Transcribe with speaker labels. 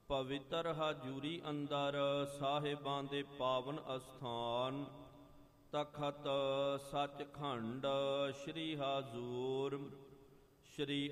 Speaker 1: ਪਵਿੱਤਰ ਹਜੂਰੀ ਅੰਦਰ ਸਾਹਿਬਾਂ ਦੇ ਪਾਵਨ ਅਸਥਾਨ ਤਖਤ ਸੱਚਖੰਡ ਸ੍ਰੀ ਹਜ਼ੂਰ ਸ੍ਰੀ